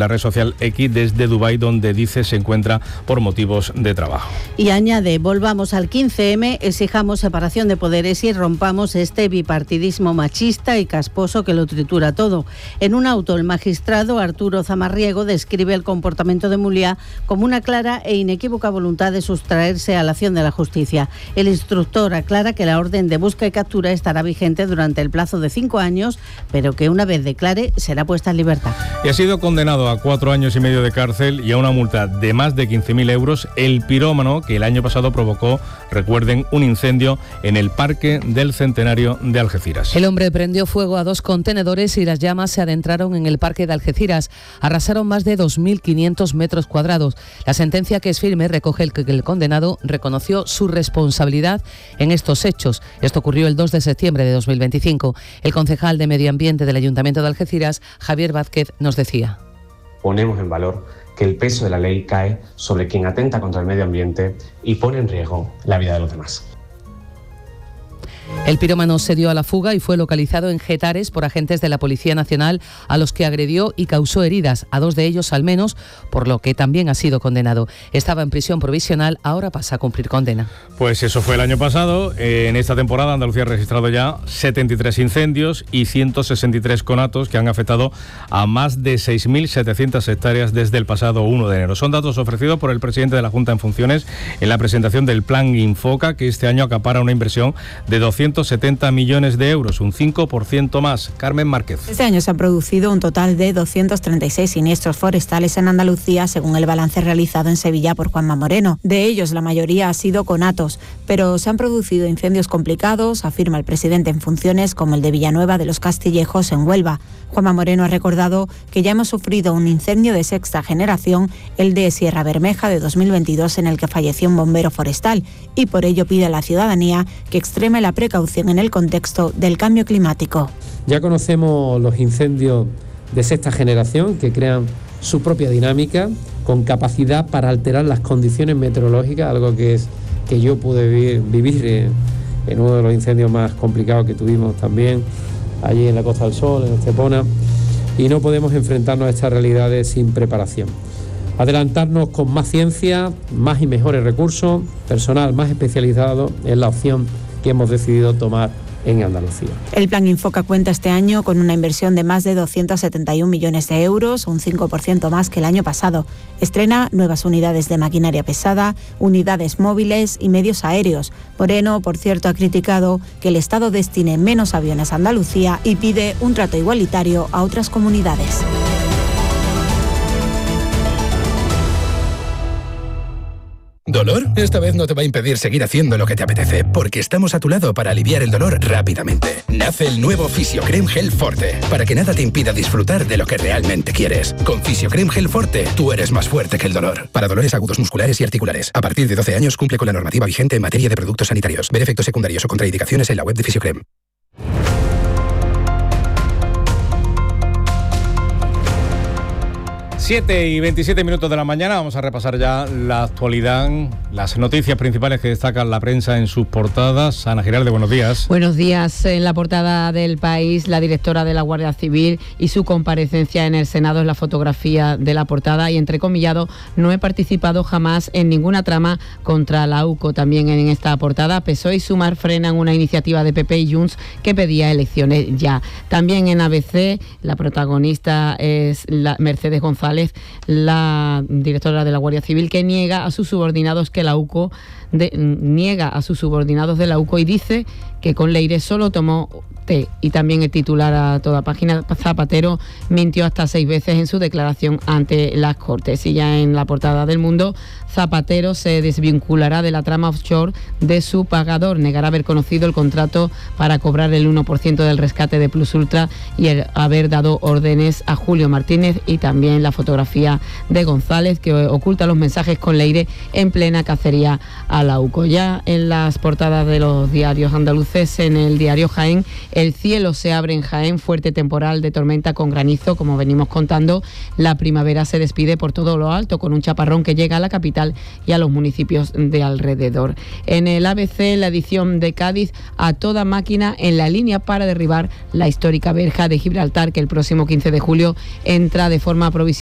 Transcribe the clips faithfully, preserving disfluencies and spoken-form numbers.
la red social X desde Dubái, donde dice se encuentra por motivos de trabajo. Y añade, volvamos al quince eme, exijamos separación de poderes y rompamos este bipartidismo machista y casposo que lo tritura todo. En un auto, el magistrado Arturo Zamarriego describe el comportamiento de Muliá como una clara e inequívoca voluntad de sustraerse a la acción de la justicia. El instructor aclara que la orden de busca y captura estará vigente durante el plazo de cinco años, pero que una vez declare será puesta en libertad. Y ha sido condenado a cuatro años y medio de cárcel y a una multa de más de quince mil euros el pirómano que el año pasado provocó, recuerden, un incendio en el Parque del Centenario de Algeciras. El hombre prendió fuego a dos contenedores y las llamas se adentraron en el Parque de Algeciras. Arrasaron más de dos mil quinientos metros cuadrados. La sentencia, que es firme, recoge el que el condenado reconoció su responsabilidad en estos hechos. Esto ocurrió el dos de septiembre de dos mil veinticinco. El concejal de Medio Ambiente del Ayuntamiento de Algeciras, Javier Vázquez, nos decía: ponemos en valor que el peso de la ley cae sobre quien atenta contra el medio ambiente y pone en riesgo la vida de los demás. El pirómano se dio a la fuga y fue localizado en Getares por agentes de la Policía Nacional, a los que agredió y causó heridas, a dos de ellos al menos, por lo que también ha sido condenado. Estaba en prisión provisional, ahora pasa a cumplir condena. Pues eso fue el año pasado. En esta temporada Andalucía ha registrado ya setenta y tres incendios y ciento sesenta y tres conatos que han afectado a más de seis mil setecientas hectáreas desde el pasado uno de enero. Son datos ofrecidos por el presidente de la Junta en funciones en la presentación del Plan Infoca, que este año acapara una inversión de doscientos setenta millones de euros, un cinco por ciento más. Carmen Márquez. Este año se han producido un total de doscientos treinta y seis siniestros forestales en Andalucía, según el balance realizado en Sevilla por Juanma Moreno. De ellos, la mayoría ha sido conatos, pero se han producido incendios complicados, afirma el presidente en funciones, como el de Villanueva de los Castillejos, en Huelva. Juanma Moreno ha recordado que ya hemos sufrido un incendio de sexta generación, el de Sierra Bermeja de dos mil veintidós, en el que falleció un bombero forestal, y por ello pide a la ciudadanía que extreme la precaución en el contexto del cambio climático. Ya conocemos los incendios de sexta generación, que crean su propia dinámica, con capacidad para alterar las condiciones meteorológicas, algo que es que yo pude vivir, vivir en, en uno de los incendios más complicados que tuvimos también, allí en la Costa del Sol, en Estepona, y no podemos enfrentarnos a estas realidades sin preparación. Adelantarnos con más ciencia, más y mejores recursos, personal más especializado es la opción que hemos decidido tomar en Andalucía. El Plan Infoca cuenta este año con una inversión de más de doscientos setenta y un millones de euros, un cinco por ciento más que el año pasado. Estrena nuevas unidades de maquinaria pesada, unidades móviles y medios aéreos. Moreno, por cierto, ha criticado que el Estado destine menos aviones a Andalucía y pide un trato igualitario a otras comunidades. ¿Dolor? Esta vez no te va a impedir seguir haciendo lo que te apetece, porque estamos a tu lado para aliviar el dolor rápidamente. Nace el nuevo Fisiocrem Gel Forte, para que nada te impida disfrutar de lo que realmente quieres. Con Fisiocrem Gel Forte, tú eres más fuerte que el dolor. Para dolores agudos musculares y articulares. A partir de doce años cumple con la normativa vigente en materia de productos sanitarios. Ver efectos secundarios o contraindicaciones en la web de Fisiocrem. siete y veintisiete minutos de la mañana, vamos a repasar ya la actualidad, las noticias principales que destacan la prensa en sus portadas. Ana Giralde, buenos días. Buenos días. En la portada del País, la directora de la Guardia Civil y su comparecencia en el Senado es la fotografía de la portada, y entrecomillado: no he participado jamás en ninguna trama contra la UCO. También en esta portada, P S O E y Sumar frenan una iniciativa de P P y Junts que pedía elecciones ya. También en A B C, la protagonista es la Mercedes González, la directora de la Guardia Civil, que niega a sus subordinados que la UCO de, niega a sus subordinados de la UCO y dice que con Leire solo tomó té. Y también el titular a toda página: Zapatero mintió hasta seis veces en su declaración ante las Cortes. Y ya en la portada del Mundo, Zapatero se desvinculará de la trama offshore de su pagador, negará haber conocido el contrato para cobrar el uno por ciento del rescate de Plus Ultra y el haber dado órdenes a Julio Martínez. Y también la fotografía de González, que oculta los mensajes con Leire en plena cacería a la UCO. Ya en las portadas de los diarios andaluces, en el diario Jaén, el cielo se abre en Jaén, fuerte temporal de tormenta con granizo, como venimos contando. La primavera se despide por todo lo alto, con un chaparrón que llega a la capital y a los municipios de alrededor. En el A B C, la edición de Cádiz: a toda máquina en la línea para derribar la histórica verja de Gibraltar, que el próximo quince de julio entra de forma provisional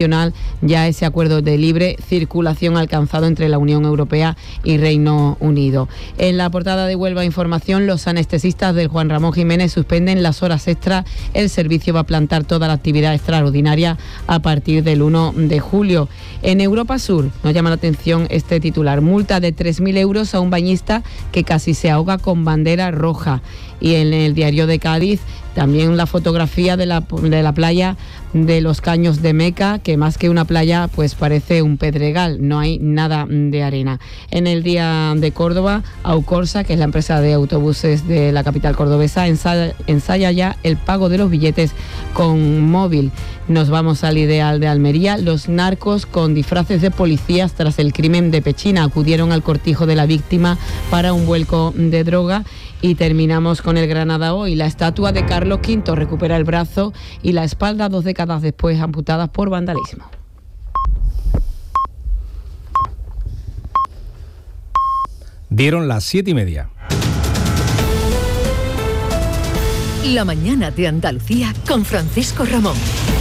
Constitucional ya ese acuerdo de libre circulación alcanzado entre la Unión Europea y Reino Unido. En la portada de Huelva Información, los anestesistas del Juan Ramón Jiménez suspenden las horas extras. El servicio va a plantar toda la actividad extraordinaria a partir del uno de julio. En Europa Sur nos llama la atención este titular: multa de tres mil euros a un bañista que casi se ahoga con bandera roja. Y en el Diario de Cádiz también la fotografía de la, de la playa de los Caños de Meca, que más que una playa pues parece un pedregal, no hay nada de arena. En el Día de Córdoba, Aucorsa, que es la empresa de autobuses de la capital cordobesa, ensaya, ensaya ya el pago de los billetes con móvil. Nos vamos al Ideal de Almería. Los narcos con disfraces de policías tras el crimen de Pechina acudieron al cortijo de la víctima para un vuelco de droga. Y terminamos con el Granada Hoy. La estatua de Carlos quinto recupera el brazo y la espalda dos décadas después, amputadas por vandalismo. Dieron las siete y media. La mañana de Andalucía con Francisco Ramón.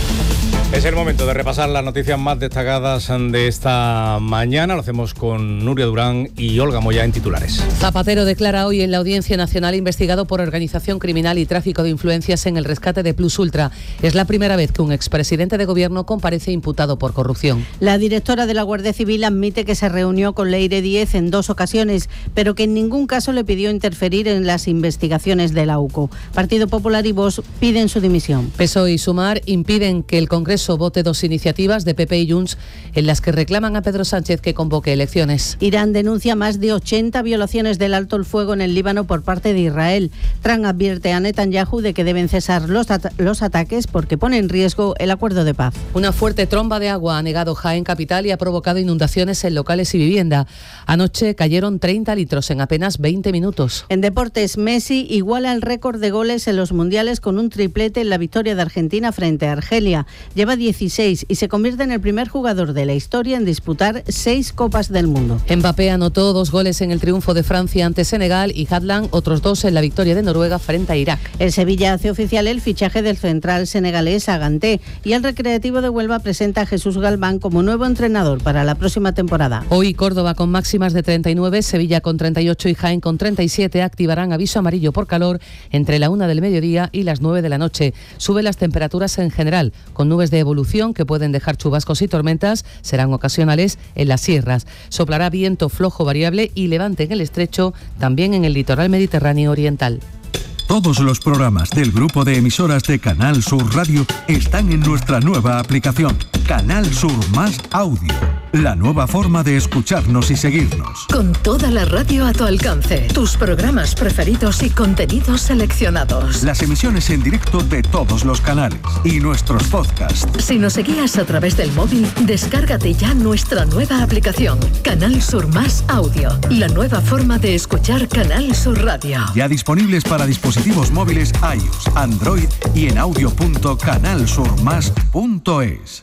Es el momento de repasar las noticias más destacadas de esta mañana. Lo hacemos con Nuria Durán y Olga Moya en titulares. Zapatero declara hoy en la Audiencia Nacional investigado por organización criminal y tráfico de influencias en el rescate de Plus Ultra. Es la primera vez que un expresidente de gobierno comparece imputado por corrupción. La directora de la Guardia Civil admite que se reunió con Leire Díez en dos ocasiones, pero que en ningún caso le pidió interferir en las investigaciones de la U C O. Partido Popular y Vox piden su dimisión. P S O E y Sumar impiden que el Congreso vote dos iniciativas de P P y Junts en las que reclaman a Pedro Sánchez que convoque elecciones. Irán denuncia más de ochenta violaciones del alto el fuego en el Líbano por parte de Israel. Trump advierte a Netanyahu de que deben cesar los, at- los ataques porque pone en riesgo el acuerdo de paz. Una fuerte tromba de agua ha anegado Jaén capital y ha provocado inundaciones en locales y vivienda. Anoche cayeron treinta litros en apenas veinte minutos. En deportes, Messi iguala el récord de goles en los mundiales con un triplete en la victoria de Argentina frente a Argelia. Lleva dieciséis y se convierte en el primer jugador de la historia en disputar seis Copas del Mundo. Mbappé anotó dos goles en el triunfo de Francia ante Senegal y Hadland otros dos en la victoria de Noruega frente a Irak. El Sevilla hace oficial el fichaje del central senegalés Aganté y el Recreativo de Huelva presenta a Jesús Galván como nuevo entrenador para la próxima temporada. Hoy Córdoba con máximas de treinta y nueve, Sevilla con treinta y ocho y Jaén con treinta y siete activarán aviso amarillo por calor entre la una del mediodía y las nueve de la noche. Suben las temperaturas en general, con nubes de evolución que pueden dejar chubascos y tormentas, serán ocasionales en las sierras. Soplará viento flojo variable y levante en el estrecho, también en el litoral mediterráneo oriental. Todos los programas del grupo de emisoras de Canal Sur Radio están en nuestra nueva aplicación, Canal Sur Más Audio, la nueva forma de escucharnos y seguirnos. Con toda la radio a tu alcance, tus programas preferidos y contenidos seleccionados. Las emisiones en directo de todos los canales y nuestros podcasts. Si nos seguías a través del móvil, descárgate ya nuestra nueva aplicación, Canal Sur Más Audio, la nueva forma de escuchar Canal Sur Radio. Ya disponibles para dispositivos móviles iOS, Android y en audio punto canal sur más punto es.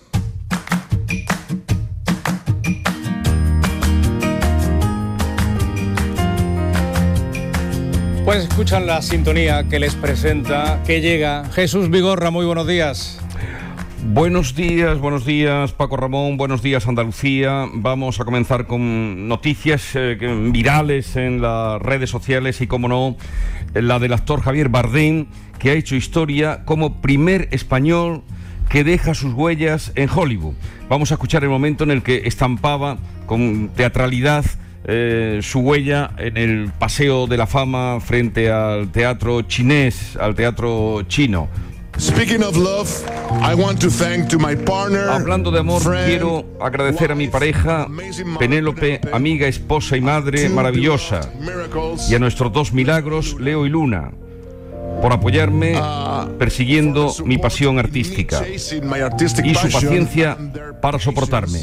Pues escuchan la sintonía que les presenta, que llega Jesús Vigorra. Muy buenos días. Buenos días, buenos días Paco Ramón, buenos días Andalucía. Vamos a comenzar con noticias eh, virales en las redes sociales y, como no, la del actor Javier Bardem, que ha hecho historia como primer español que deja sus huellas en Hollywood. Vamos a escuchar el momento en el que estampaba con teatralidad eh, su huella en el Paseo de la Fama frente al teatro chinés, al teatro chino. Speaking of love, I want to thank to my partner, Hablando de amor, friend, quiero agradecer a mi pareja, Penélope, amiga, esposa y madre maravillosa, y a nuestros dos milagros, Leo y Luna, por apoyarme persiguiendo mi pasión artística y su paciencia para soportarme.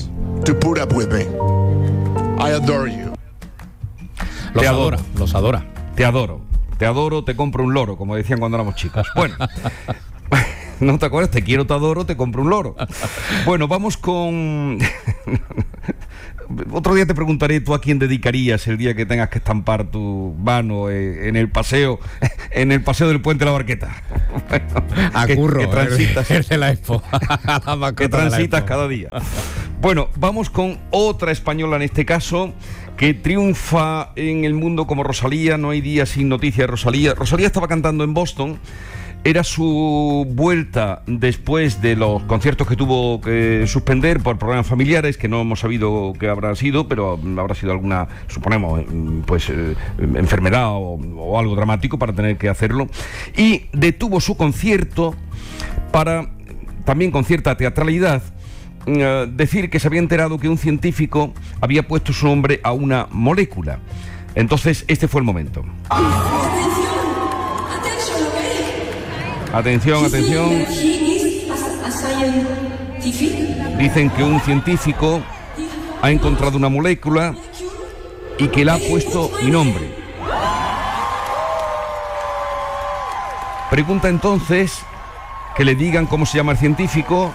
Los adora, los adora. Te adoro, te adoro, te compro un loro, como decían cuando éramos chicos. Bueno, ¿no te acuerdas? Te quiero, te adoro, te compro un loro. Bueno, vamos con... otro día te preguntaré tú a quién dedicarías el día que tengas que estampar tu mano eh, en el paseo, en el paseo del Puente de la Barqueta. Bueno, a que, Curro, que transitas, el de la Expo. que transitas cada día. Bueno, vamos con otra española en este caso, que triunfa en el mundo como Rosalía. No hay día sin noticia de Rosalía. Rosalía estaba cantando en Boston. Era su vuelta después de los conciertos que tuvo que suspender por problemas familiares, que no hemos sabido qué habrá sido, pero habrá sido alguna, suponemos, pues eh, enfermedad o, o algo dramático para tener que hacerlo. Y detuvo su concierto para, también con cierta teatralidad, eh, decir que se había enterado que un científico había puesto su nombre a una molécula. Entonces, este fue el momento. Atención, atención. Dicen que un científico ha encontrado una molécula y que le ha puesto mi nombre. Pregunta entonces que le digan cómo se llama el científico.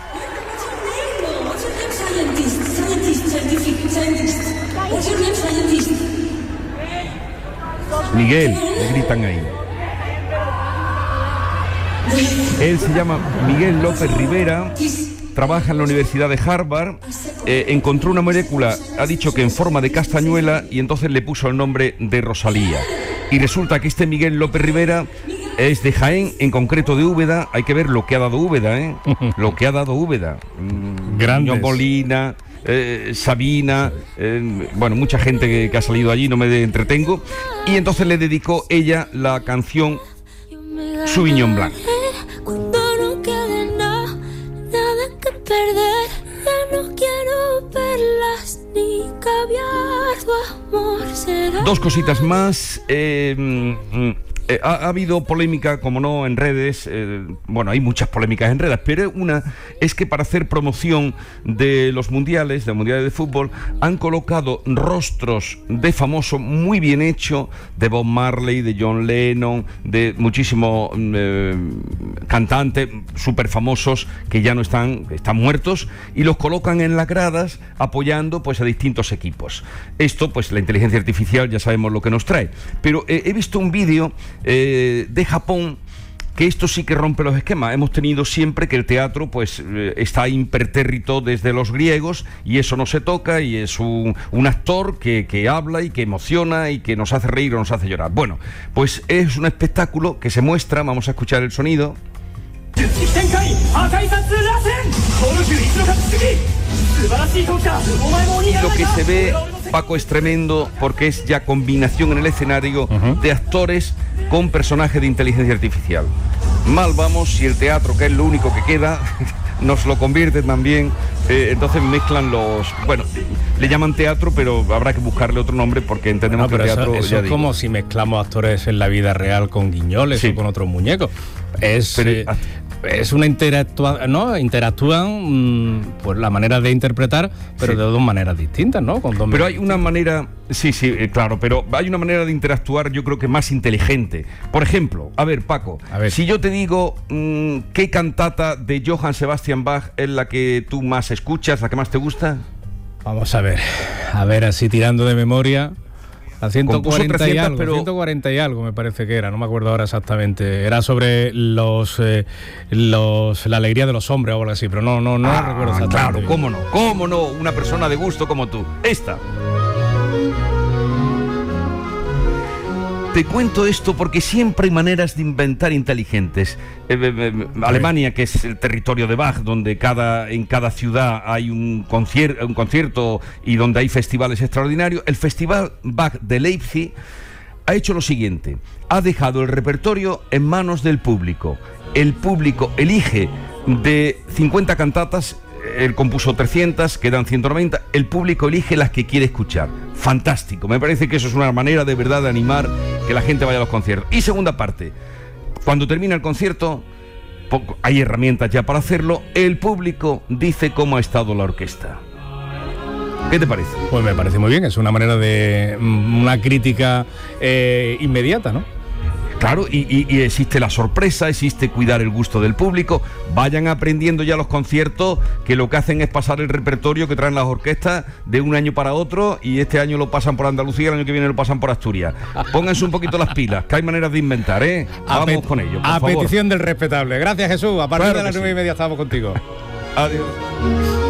Miguel, le gritan ahí. Él se llama Miguel López Rivera, trabaja en la Universidad de Harvard, eh, encontró una molécula, ha dicho que en forma de castañuela, y entonces le puso el nombre de Rosalía. Y resulta que este Miguel López Rivera es de Jaén, en concreto de Úbeda. Hay que ver lo que ha dado Úbeda, ¿eh? Lo que ha dado Úbeda. Grandes. Molina, eh, Sabina, eh, bueno, mucha gente que, que ha salido allí, no me entretengo. Y entonces le dedicó ella la canción Sauvignon Blanc. Cuando no quede nada, nada que perder, ya no quiero perlas ni caviar, tu amor será. Dos cositas más. Eh, eh, ha, ha habido polémica, como no, en redes. Eh, bueno, hay muchas polémicas en redes, pero una es que para hacer promoción de los mundiales, de mundiales de fútbol, han colocado rostros de famosos muy bien hecho, de Bob Marley, de John Lennon, de muchísimos eh, cantantes súper famosos que ya no están, están muertos, y los colocan en las gradas apoyando pues a distintos equipos. Esto, pues la inteligencia artificial ya sabemos lo que nos trae. Pero eh, he visto un vídeo eh, de Japón, que esto sí que rompe los esquemas. Hemos tenido siempre que el teatro pues eh, está impertérrito desde los griegos, y eso no se toca, y es un, un actor que, que habla y que emociona y que nos hace reír o nos hace llorar. Bueno, pues es un espectáculo que se muestra. Vamos a escuchar el sonido. Y lo que se ve, Paco, es tremendo, porque es ya combinación en el escenario uh-huh. de actores con personajes de inteligencia artificial. Mal vamos si el teatro, que es lo único que queda, nos lo convierte también. Eh, entonces mezclan los... Bueno, le llaman teatro, pero habrá que buscarle otro nombre, porque entendemos no, que el teatro... Eso, eso es digo. Como si mezclamos actores en la vida real con guiñoles sí. o con otros muñecos. Es... Pero, eh, es una interactua ¿no? interactúan mmm, pues la manera de interpretar, pero sí. de dos maneras distintas, ¿no? Con dos pero hay una manera, sí, sí, eh, claro, pero hay una manera de interactuar, yo creo que más inteligente. Por ejemplo, a ver, Paco, a ver. si yo te digo mmm, ¿qué cantata de Johann Sebastian Bach es la que tú más escuchas, la que más te gusta? Vamos a ver, a ver, así tirando de memoria. A ciento cuarenta y algo, pero... ciento cuarenta y algo me parece que era, no me acuerdo ahora exactamente. Era sobre los, eh, los la alegría de los hombres o algo así, pero no, no, no ah, recuerdo exactamente. Claro, cómo no, cómo no, una persona de gusto como tú. Esta. Te cuento esto porque siempre hay maneras de inventar inteligentes. Eh, eh, eh, Alemania, que es el territorio de Bach, donde cada, en cada ciudad hay un, concier un concierto y donde hay festivales extraordinarios, el Festival Bach de Leipzig ha hecho lo siguiente. Ha dejado el repertorio en manos del público. El público elige de cincuenta cantatas. Él compuso trescientas, quedan ciento noventa. El público elige las que quiere escuchar. Fantástico, me parece que eso es una manera de verdad de animar que la gente vaya a los conciertos. Y segunda parte, cuando termina el concierto, hay herramientas ya para hacerlo, el público dice cómo ha estado la orquesta. ¿Qué te parece? Pues me parece muy bien, es una manera de... una crítica eh, inmediata, ¿no? Claro, y, y, y existe la sorpresa, existe cuidar el gusto del público. Vayan aprendiendo ya los conciertos, que lo que hacen es pasar el repertorio que traen las orquestas de un año para otro, y este año lo pasan por Andalucía, el año que viene lo pasan por Asturias. Pónganse un poquito las pilas, que hay maneras de inventar, ¿eh? Vamos a con ello, por A favor. petición del respetable. Gracias, Jesús. A partir Claro de las que nueve sí. y media estamos contigo. Adiós.